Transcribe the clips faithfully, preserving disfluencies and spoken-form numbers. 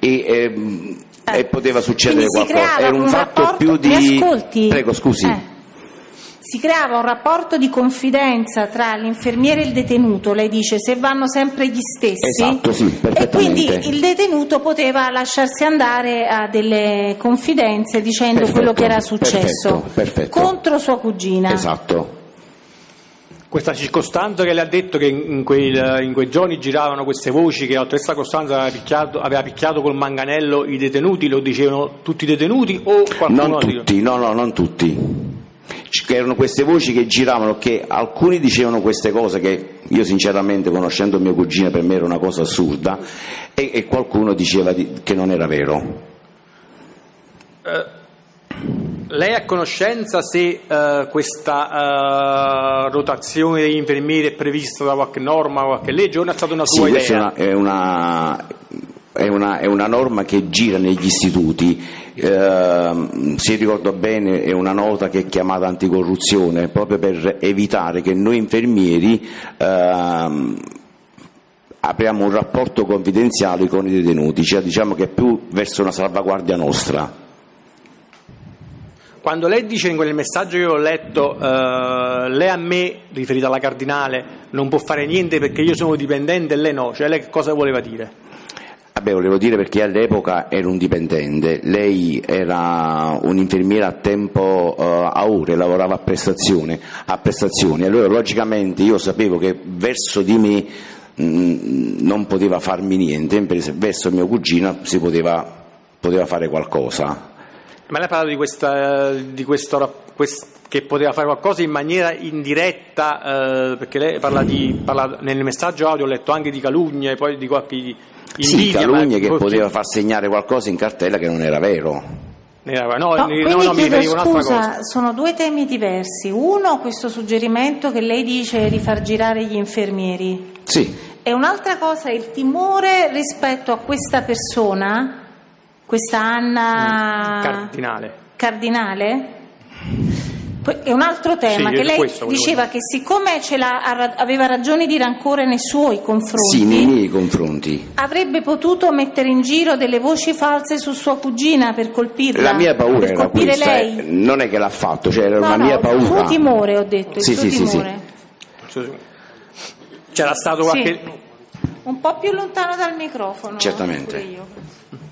e, ehm, eh. e poteva succedere Quindi qualcosa. Era un, un fatto rapporto, più di... mi ascolti? Prego, scusi. Eh. Si creava un rapporto di confidenza tra l'infermiere e il detenuto, lei dice, se vanno sempre gli stessi. Esatto, sì, perfettamente. E quindi il detenuto poteva lasciarsi andare a delle confidenze dicendo Perfetto, quello che era successo perfetto, perfetto. contro sua cugina. Esatto. Questa circostanza che le ha detto che in quei, in quei giorni giravano queste voci che la dottoressa Costanzo aveva picchiato, aveva picchiato col manganello i detenuti, lo dicevano tutti i detenuti o qualcuno? Non tutti, no, no, non tutti. Erano queste voci che giravano, che alcuni dicevano queste cose che io sinceramente, conoscendo mia cugina, per me era una cosa assurda, e, e qualcuno diceva di, che non era vero. Eh, lei è a conoscenza se eh, questa eh, rotazione degli infermieri è prevista da qualche norma, qualche legge, o è stata una sua sì, idea? È una, è, una, è una norma che gira negli istituti. Uh, se ricordo bene è una nota che è chiamata anticorruzione, proprio per evitare che noi infermieri uh, apriamo un rapporto confidenziale con i detenuti, cioè diciamo che è più verso una salvaguardia nostra. Quando lei dice in quel messaggio che ho letto, uh, lei a me, riferita alla Cardinale, non può fare niente perché io sono dipendente e lei no, cioè lei che cosa voleva dire? Vabbè, volevo dire perché all'epoca ero un dipendente, lei era un'infermiera a tempo uh, a ore, lavorava a prestazione, a prestazioni, allora logicamente io sapevo che verso di me mh, non poteva farmi niente, invece verso mio cugino si poteva, poteva fare qualcosa. Ma lei ha parlato di, questa, di questo, quest, che poteva fare qualcosa in maniera indiretta, eh, perché lei parla di, parla, nel messaggio audio ho letto anche di calunnie e poi di qualche sì, calunnie che poi... poteva far segnare qualcosa in cartella che non era vero. Era, no, no, no, quindi no, no, mi chiedo un'altra scusa, cosa. Sono due temi diversi. Uno, questo suggerimento che lei dice di far girare gli infermieri. Sì. E un'altra cosa è il timore rispetto a questa persona, questa Anna Cardinale. Cardinale? È un altro tema, sì, che lei questo, diceva che siccome ce l'ha, aveva ragioni di rancore nei suoi confronti, sì, nei miei confronti, avrebbe potuto mettere in giro delle voci false su sua cugina per colpirla. La mia paura per era colpire questa, lei. Eh, non è che l'ha fatto, cioè era no, una no, mia paura. Il suo timore, ho detto, il sì, suo sì, timore. Sì, sì. C'era stato qualche... Sì. Un po' più lontano dal microfono. Certamente. Pure io.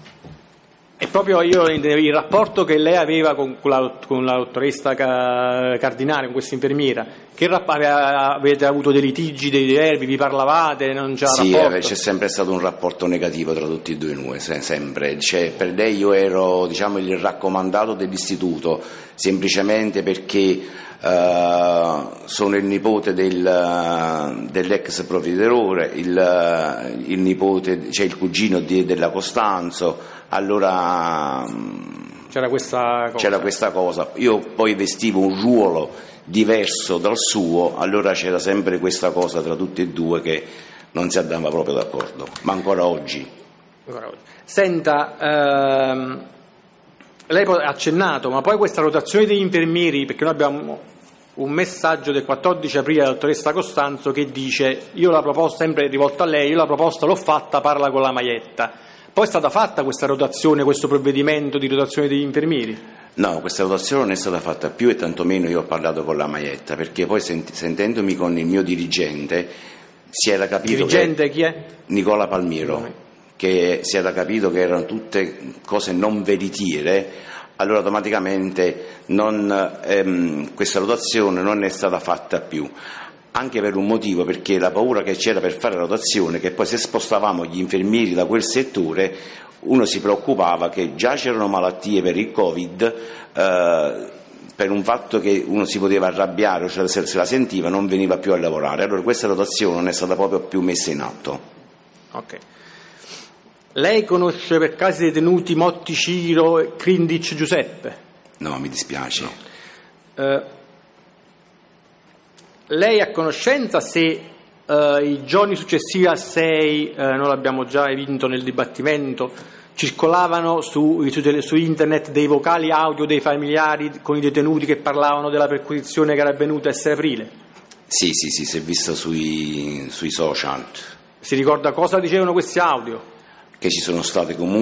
E proprio io il rapporto che lei aveva con la, con la dottoressa Cardinale, con questa infermiera, che avete avuto dei litigi, dei nervi, vi parlavate, non c'era sì, rapporto? Sì, c'è sempre stato un rapporto negativo tra tutti e due noi, sempre. Cioè, per lei io ero, diciamo, il raccomandato dell'istituto, semplicemente perché uh, sono il nipote del, dell'ex provveditore, il, il nipote, cioè il cugino di, della Costanzo. Allora c'era questa cosa. c'era questa cosa, io poi vestivo un ruolo diverso dal suo, allora c'era sempre questa cosa tra tutti e due che non si andava proprio d'accordo, ma ancora oggi. Ancora oggi. Senta, ehm, lei ha accennato, ma poi questa rotazione degli infermieri, perché noi abbiamo un messaggio del quattordici aprile della dottoressa Costanzo che dice, io la proposta, sempre rivolto a lei, io la proposta l'ho fatta, parla con la Maietta. Poi è stata fatta questa rotazione, questo provvedimento di rotazione degli infermieri? No, questa rotazione non è stata fatta più e tantomeno io ho parlato con la Maietta, perché poi sent- sentendomi con il mio dirigente si era capito dirigente che... chi è? Nicola Palmiro, che si era capito che erano tutte cose non veritiere, allora automaticamente non, ehm, questa rotazione non è stata fatta più. Anche per un motivo, perché la paura che c'era per fare la rotazione, che poi se spostavamo gli infermieri da quel settore, uno si preoccupava che già c'erano malattie per il Covid, eh, per un fatto che uno si poteva arrabbiare, cioè se, se la sentiva non veniva più a lavorare, allora questa rotazione non è stata proprio più messa in atto. Ok. Lei conosce per caso i detenuti Motti Ciro e Crindic Giuseppe? No, mi dispiace. No. Eh, Lei è a conoscenza se uh, i giorni successivi al sei, uh, noi l'abbiamo già evinto nel dibattimento, circolavano su, su, su internet dei vocali audio dei familiari con i detenuti che parlavano della perquisizione che era avvenuta il sei aprile? Sì, sì, sì, si è visto sui, sui social. Si ricorda cosa dicevano questi audio? Che ci sono state comunque